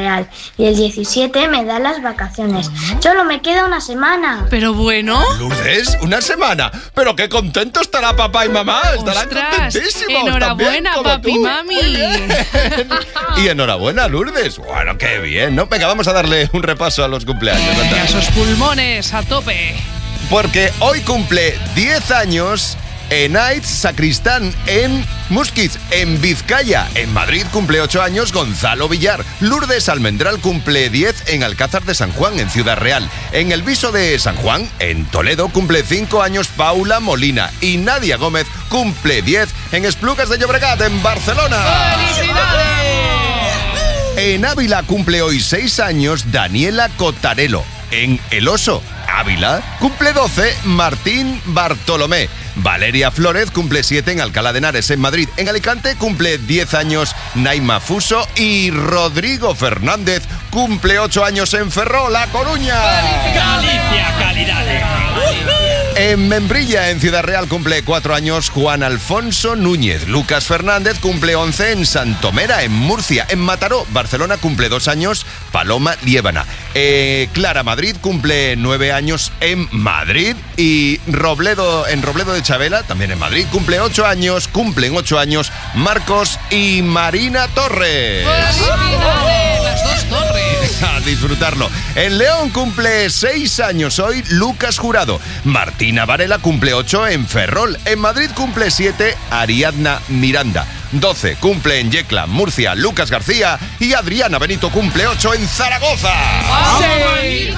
Real. Y el 17 me dan las vacaciones. Solo me queda una semana. Pero bueno. Lourdes, una semana. Pero qué contento estará papá y mamá. Estarán contentísimos. Enhorabuena, papi y mami. Y enhorabuena, Lourdes. Bueno, qué bien, ¿no? Venga, vamos a darle un repaso a los cumpleaños. Venga, esos pulmones a tope. Porque hoy cumple 10 años Enaitz Sacristán en Musquiz, en Vizcaya. En Madrid cumple 8 años Gonzalo Villar. Lourdes Almendral cumple 10 en Alcázar de San Juan, en Ciudad Real. En el Viso de San Juan, en Toledo, cumple 5 años Paula Molina. Y Nadia Gómez cumple 10 en Esplugas de Llobregat, en Barcelona. ¡Felicidades! En Ávila cumple hoy 6 años Daniela Cotarelo. En El Oso, Ávila, cumple 12 Martín Bartolomé. Valeria Flórez cumple 7 en Alcalá de Henares, en Madrid. En Alicante cumple 10 años Naima Fuso. Y Rodrigo Fernández cumple 8 años en Ferrol, La Coruña. Galicia, calidades. En Membrilla, en Ciudad Real, cumple 4 años Juan Alfonso Núñez. Lucas Fernández cumple 11 en Santomera, en Murcia. En Mataró, Barcelona, cumple 2 años Paloma Liébana. Clara Madrid cumple 9 años en Madrid. Y en Robledo de Chabela, también en Madrid, cumplen 8 años Marcos y Marina Torres. ¡Felicidades! Las dos torres. A disfrutarlo. En León cumple 6 años hoy Lucas Jurado. Martina Varela cumple 8 en Ferrol. En Madrid cumple 7 Ariadna Miranda. 12 cumple en Yecla, Murcia, Lucas García. Y Adriana Benito cumple 8 en Zaragoza. ¡Sí!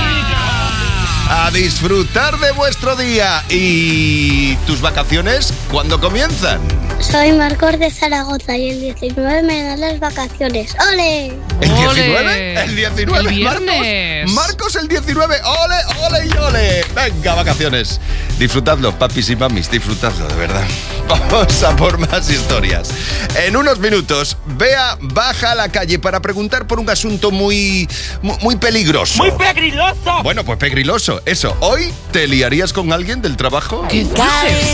A disfrutar de vuestro día. ¿Y tus vacaciones cuándo comienzan? Soy Marcos de Zaragoza y el 19 me dan las vacaciones. ¡Ole! ¿El 19? ¡Ole! ¿El 19? El viernes. Marcos el 19. ¡Ole, ole y ole! Venga, vacaciones. Disfrutadlo, papis y mamis, disfrutadlo, de verdad. Vamos a por más historias. En unos minutos, Bea baja a la calle para preguntar por un asunto muy peligroso. ¡Muy pegriloso! Bueno, pues pegriloso, eso. ¿Hoy te liarías con alguien del trabajo? ¿Qué dices?